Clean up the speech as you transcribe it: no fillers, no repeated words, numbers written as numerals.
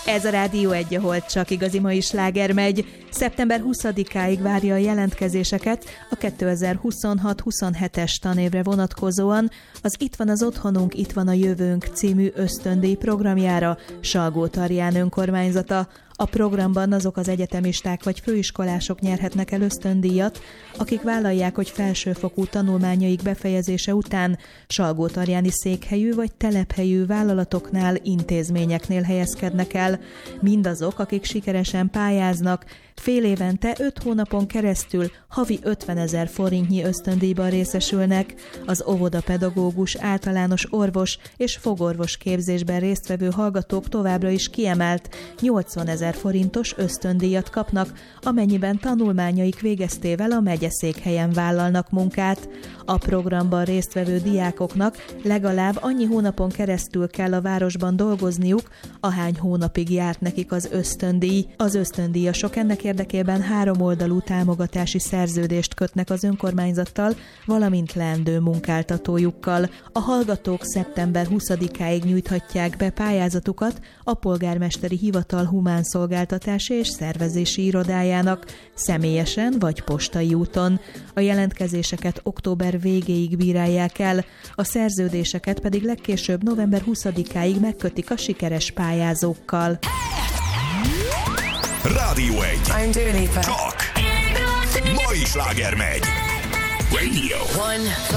Ez a Rádió 1, ahol csak igazi mai sláger megy. Szeptember 20-áig várja a jelentkezéseket a 2026-27-es tanévre vonatkozóan az Itt van az otthonunk, itt van a jövőnk című ösztöndíj programjára Salgótarján önkormányzata. A programban azok az egyetemisták vagy főiskolások nyerhetnek el ösztöndíjat, akik vállalják, hogy felsőfokú tanulmányaik befejezése után salgótarjáni székhelyű vagy telephelyű vállalatoknál, intézményeknél helyezkednek el. Mindazok, akik sikeresen pályáznak, fél évente 5 hónapon keresztül havi 50 000 forintnyi ösztöndíjban részesülnek. Az óvodapedagógus, általános orvos és fogorvos képzésben résztvevő hallgatók továbbra is kiemelt 80 000 forintos ösztöndíjat kapnak, amennyiben tanulmányaik végeztével a megyeszékhelyen vállalnak munkát. A programban résztvevő diákoknak legalább annyi hónapon keresztül kell a városban dolgozniuk, ahány hónapig járt nekik az ösztöndíj. Az ösztöndíjasok ennek érdekében 3 oldalú támogatási szerződést kötnek az önkormányzattal, valamint leendő munkáltatójukkal. A hallgatók szeptember 20-áig nyújthatják be pályázatukat a polgármesteri hivatal humán szolgáltatási és szervezési irodájának, személyesen vagy postai úton. A jelentkezéseket október végéig bírálják el, a szerződéseket pedig legkésőbb november 20-áig megkötik a sikeres pályázókkal. Rádió 1. I'm Dua Lipa. Csak mai sláger megy. Radio 1.